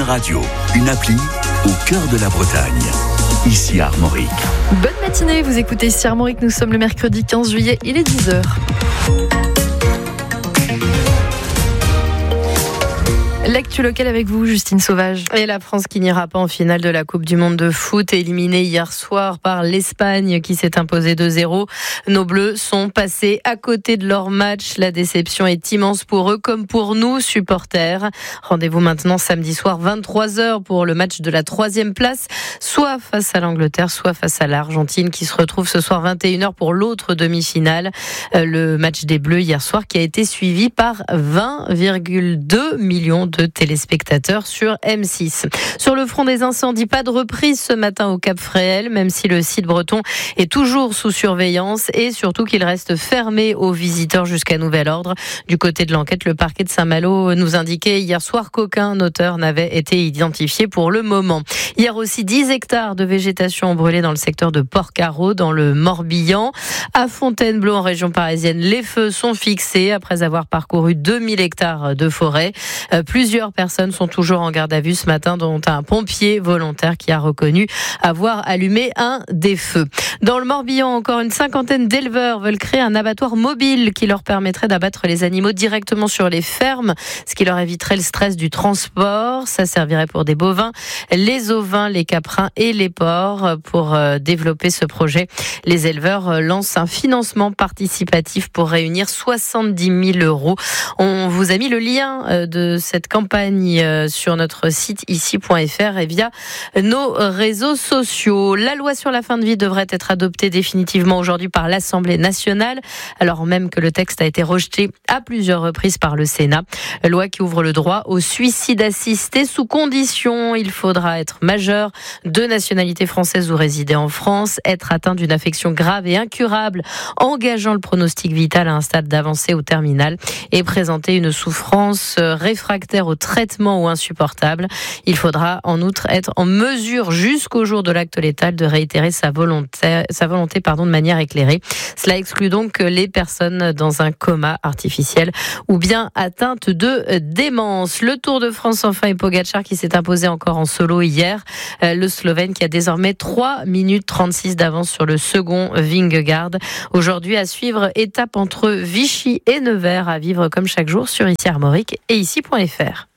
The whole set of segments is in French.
Radio, une appli au cœur de la Bretagne. Ici Armorique. Bonne matinée, vous écoutez ici Armorique, nous sommes le mercredi 15 juillet, il est 10h. L'actu locale avec vous, Justine Sauvage. Et la France qui n'ira pas en finale de la Coupe du Monde de foot, éliminée hier soir par l'Espagne qui s'est imposée 2-0. Nos Bleus sont passés à côté de leur match. La déception est immense pour eux comme pour nous, supporters. Rendez-vous maintenant samedi soir 23h pour le match de la 3e place, soit face à l'Angleterre, soit face à l'Argentine qui se retrouve ce soir 21h pour l'autre demi-finale. Le match des Bleus hier soir qui a été suivi par 20,2 millions de téléspectateurs sur M6. Sur le front des incendies, pas de reprise ce matin au Cap Fréhel, même si le site breton est toujours sous surveillance et surtout qu'il reste fermé aux visiteurs jusqu'à nouvel ordre. Du côté de l'enquête, le parquet de Saint-Malo nous indiquait hier soir qu'aucun auteur n'avait été identifié pour le moment. Hier aussi, 10 hectares de végétation ont brûlé dans le secteur de Port-Carreau, dans le Morbihan. À Fontainebleau, en région parisienne, les feux sont fixés après avoir parcouru 2000 hectares de forêt. Plusieurs personnes sont toujours en garde à vue ce matin, dont un pompier volontaire qui a reconnu avoir allumé un des feux. Dans le Morbihan, encore une cinquantaine d'éleveurs veulent créer un abattoir mobile qui leur permettrait d'abattre les animaux directement sur les fermes, ce qui leur éviterait le stress du transport. Ça servirait pour des bovins, les ovins, les caprins et les porcs. Pour développer ce projet, les éleveurs lancent un financement participatif pour réunir 70 000 euros. On vous a mis le lien de cette campagne sur notre site ici.fr et via nos réseaux sociaux. La loi sur la fin de vie devrait être adoptée définitivement aujourd'hui par l'Assemblée nationale, alors même que le texte a été rejeté à plusieurs reprises par le Sénat. Loi qui ouvre le droit au suicide assisté sous condition. Il faudra être majeur, de nationalité française ou résider en France, être atteint d'une affection grave et incurable, engageant le pronostic vital à un stade d'avancée ou terminal et présenter une souffrance réfractaire au traitement ou insupportable. Il faudra en outre être en mesure jusqu'au jour de l'acte létal de réitérer sa volonté de manière éclairée. Cela exclut donc les personnes dans un coma artificiel ou bien atteintes de démence. Le Tour de France enfin et Pogačar qui s'est imposé encore en solo hier. Le Slovène qui a désormais 3 minutes 36 d'avance sur le second Vingegaard. Aujourd'hui à suivre, étape entre Vichy et Nevers à vivre comme chaque jour sur ici Armorique et ici.fr.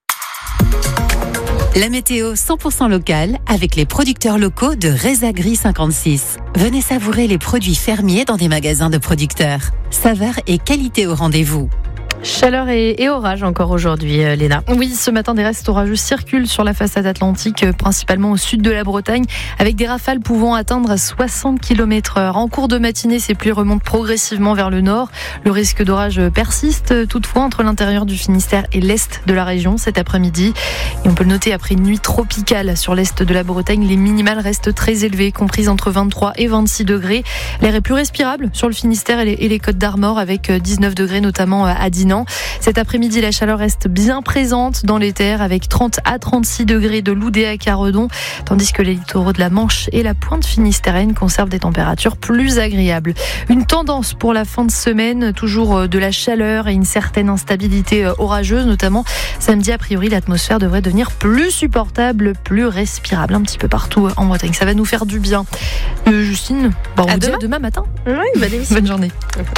La météo 100% locale avec les producteurs locaux de Rezagri 56. Venez savourer les produits fermiers dans des magasins de producteurs. Saveur et qualité au rendez-vous. Chaleur et orage encore aujourd'hui, Léna. Oui, ce matin, des restes orageux circulent sur la façade atlantique, principalement au sud de la Bretagne, avec des rafales pouvant atteindre 60 km/h. En cours de matinée, ces pluies remontent progressivement vers le nord. Le risque d'orage persiste toutefois entre l'intérieur du Finistère et l'est de la région cet après-midi. Et on peut le noter, après une nuit tropicale sur l'est de la Bretagne, les minimales restent très élevées, comprises entre 23 et 26 degrés. L'air est plus respirable sur le Finistère et les Côtes d'Armor, avec 19 degrés notamment à Dinan. Cet après-midi, la chaleur reste bien présente dans les terres avec 30 à 36 degrés de Loudéac à Redon, tandis que les littoraux de la Manche et la pointe finistérienne conservent des températures plus agréables. Une tendance pour la fin de semaine, toujours de la chaleur et une certaine instabilité orageuse, notamment samedi. A priori, l'atmosphère devrait devenir plus supportable, plus respirable un petit peu partout en Bretagne. Ça va nous faire du bien. Justine, on vous dit à demain matin. Oui, bonne journée.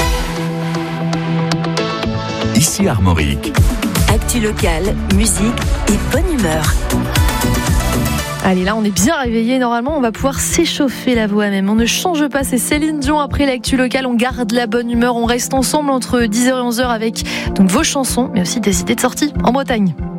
Ici Armorique. Actu locale, musique et bonne humeur. Allez, là, on est bien réveillés. Normalement, on va pouvoir s'échauffer la voix même. On ne change pas. C'est Céline Dion après l'actu locale. On garde la bonne humeur. On reste ensemble entre 10h et 11h avec donc vos chansons, mais aussi des idées de sortie en Bretagne.